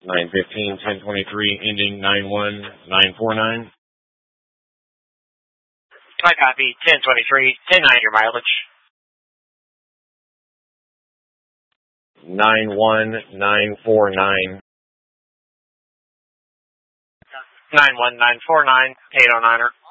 915, 1023, ending 91949. I copy. 1023, 109 your mileage. 91949. 91949, 809er.